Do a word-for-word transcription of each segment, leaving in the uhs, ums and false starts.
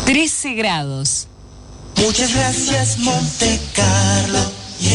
trece grados. Muchas gracias, Monte Carlo. Yeah.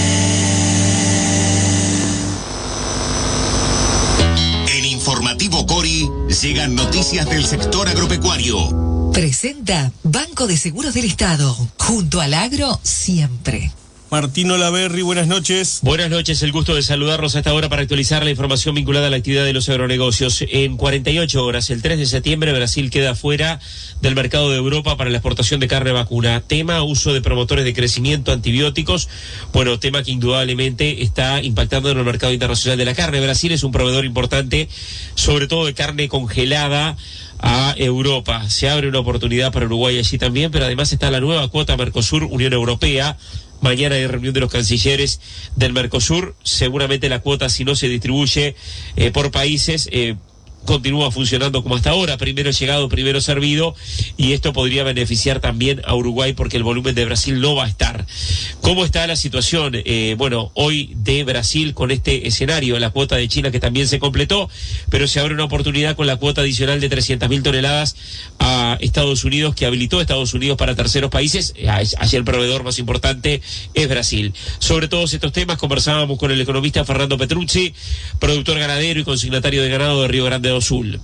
En Informativo Cori llegan noticias del sector agropecuario. Presenta Banco de Seguros del Estado. Junto al agro, siempre. Martín Olaverri, buenas noches. Buenas noches, el gusto de saludarlos a esta hora para actualizar la información vinculada a la actividad de los agronegocios. En cuarenta y ocho horas, el tres de septiembre, Brasil queda fuera del mercado de Europa para la exportación de carne vacuna. Tema, uso de promotores de crecimiento, antibióticos. Bueno, tema que indudablemente está impactando en el mercado internacional de la carne. Brasil es un proveedor importante, sobre todo de carne congelada, a Europa. Se abre una oportunidad para Uruguay allí también, pero además está la nueva cuota Mercosur, Unión Europea. Mañana hay reunión de los cancilleres del Mercosur. Seguramente la cuota, si no se distribuye eh, por países, eh, continúa funcionando como hasta ahora, primero llegado, primero servido, y esto podría beneficiar también a Uruguay porque el volumen de Brasil no va a estar. ¿Cómo está la situación? Eh, bueno, hoy de Brasil con este escenario, la cuota de China que también se completó, pero se abre una oportunidad con la cuota adicional de trescientas mil toneladas a Estados Unidos, que habilitó Estados Unidos para terceros países. Allí el proveedor más importante es Brasil. Sobre todos estos temas conversábamos con el economista Fernando Petrucci, productor ganadero y consignatario de ganado de Río Grande do Sul.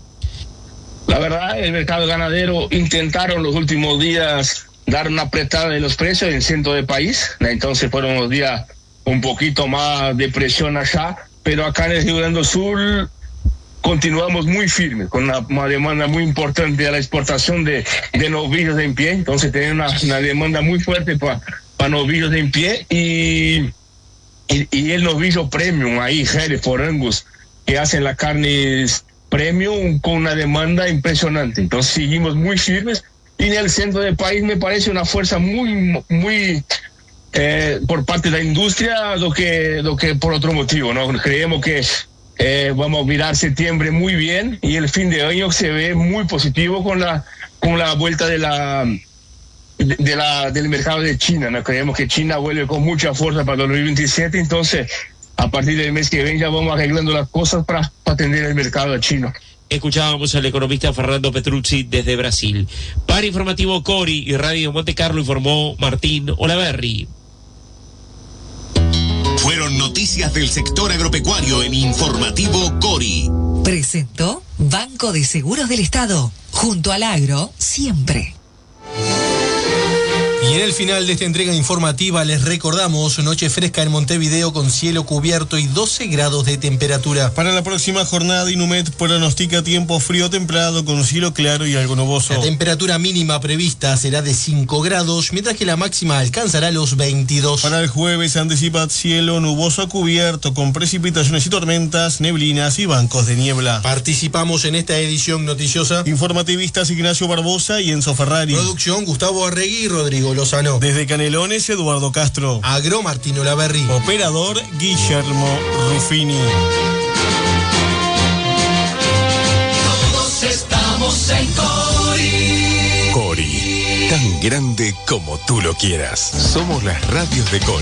La verdad, el mercado ganadero intentaron los últimos días dar una apretada de los precios en el centro del país, entonces fueron los días un poquito más de presión allá, pero acá en el Río Grande do Sul continuamos muy firmes, con una, una demanda muy importante a la exportación de, de novillos de en pie, entonces tenemos una, una demanda muy fuerte para pa novillos de en pie y, y, y el novillo premium, ahí, Hereford, Angus, que hacen la carne premium con una demanda impresionante. Entonces seguimos muy firmes y en el centro del país me parece una fuerza muy, muy eh, por parte de la industria lo que, lo que por otro motivo, ¿no? Creemos que eh, vamos a mirar septiembre muy bien y el fin de año se ve muy positivo con la, con la vuelta de la, de, de la, del mercado de China, ¿no? Creemos que China vuelve con mucha fuerza para dos mil veintisiete, entonces a partir del mes que viene ya vamos arreglando las cosas para, para atender el mercado chino. Escuchábamos al economista Fernando Petrucci desde Brasil. Para Informativo Cori y Radio Monte Carlo informó Martín Olaverri. Fueron noticias del sector agropecuario en Informativo Cori. Presentó Banco de Seguros del Estado. Junto al agro, siempre. Y en el final de esta entrega informativa les recordamos noche fresca en Montevideo con cielo cubierto y doce grados de temperatura. Para la próxima jornada, Inumet pronostica tiempo frío templado con cielo claro y algo nuboso. La temperatura mínima prevista será de cinco grados, mientras que la máxima alcanzará los veintidós. Para el jueves anticipa cielo nuboso a cubierto con precipitaciones y tormentas, neblinas y bancos de niebla. Participamos en esta edición noticiosa informativistas Ignacio Barbosa y Enzo Ferrari. Producción Gustavo Arregui y Rodrigo Lozano. Desde Canelones, Eduardo Castro. Agro, Martín Olaverri. Operador, Guillermo Ruffini. Todos estamos en Cori. Cori, tan grande como tú lo quieras. Somos las radios de Cori.